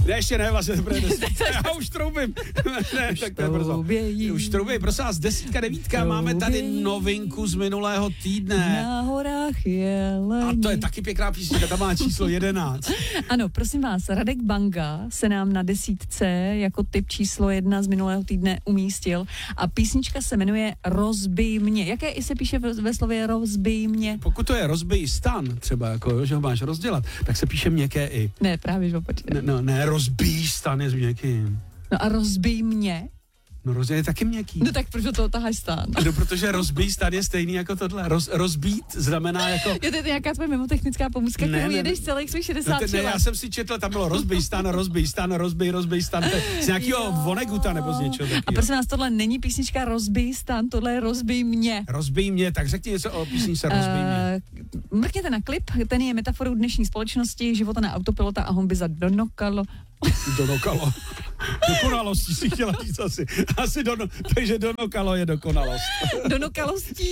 Ne, ještě ne, vlastně to bude 10. Já už troubím. Ne, tak to je brzo. Už trouběj, prosím vás, 10, 9, máme tady novinku z minulého týdne. Na horách jelení. A to je taky pěkná písnička, ta má číslo 11. Ano, prosím vás, Radek Banga se nám na 10 jako typ číslo 1 z minulého týdne umístil a písnička se jmenuje Rozbij mě. Jaké i se píše ve slově rozbij mě? Pokud to je rozbij stan, třeba jako, že ho máš rozdělat, tak se píše měkké i. Ne, právě, že opačně. Ne, rozbij stan je s měkkým. No a rozbij mě? No rozděl je taky měkký. No tak proč do toho taháš stán? No protože rozbij stan je stejný jako tohle. Rozbít znamená jako... Je to nějaká tvoje mimotechnická pomůcka, kterou jedeš celých svých 60 let. Ne, já jsem si četl, tam bylo rozbij stan, rozbij stan, z nějakého Voneguta nebo z něčeho takového. A prosím vás, tohle není písnička Rozbij stan, tohle je Rozbij mě. Rozbij mě, tak řekni něco o písničce Rozbij mě. Mrkněte na klip, ten je metaforou dnešní společnosti, života na autopilota a honby za donokalo. Dokonalosti si chtěla říct asi. Takže donokalo je dokonalost. Donokalostí,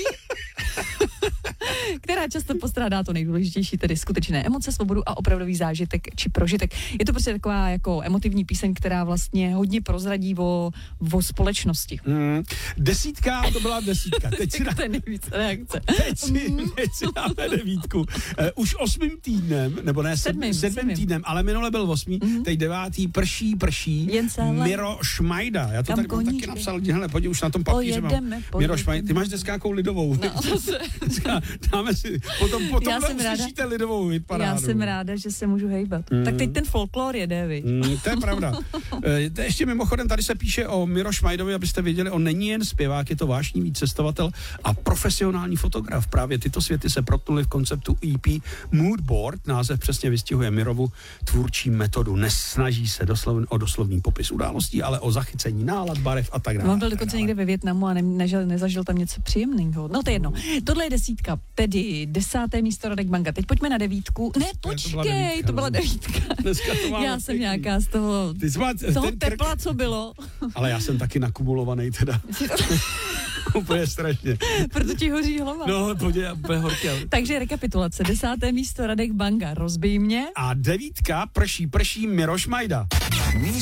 která často postrádá to nejdůležitější, tedy skutečné emoce, svobodu a opravdový zážitek či prožitek. Je to prostě taková jako emotivní píseň, která vlastně hodně prozradí o společnosti. 10, to byla 10. Teď si to je nejvíc reakce. Teď si dáme 9. Už 8. týdnem, nebo ne, 7. týdnem, ale minule byl 8. Teď 9. prší. Miro Šmajda. Já to tady mám taky napsal, hele, pojď už na tom papíře mám. Miro Šmajda, ty máš dneska nějakou lidovou. No, dáme si, potom uslyšíte lidovou hitparádu. Já jsem ráda, že se můžu hejbat. Tak teď ten folklor jede, viď? To je pravda. Ještě mimochodem, tady se píše o Miro Šmajdovi, abyste věděli, on není jen zpěvák, je to vášnivý cestovatel a profesionální fotograf. Právě tyto světy se protnuly v konceptu EP Moodboard. Název přesně vystihuje Mirovu tvůrčí metodu. Nesnaží se o doslovný popis událostí, ale o zachycení nálad, barev a tak dále. On byl dokonce někde ve Vietnamu a nezažil tam něco příjemného. No to je jedno. Tohle je 10, tedy 10. místo Radek Banga. Teď pojďme na 9. Ne, počkej, to byla 9. Já jsem nějaká z toho tepla, co bylo. Ale já jsem taky nakumulovaný teda. Úplně strašně. Proto ti hoří hlava. No, to je úplně horké. Takže rekapitulace. 10. místo Radek Banga, Rozbij mě. A 9. prší Miro Šmajda.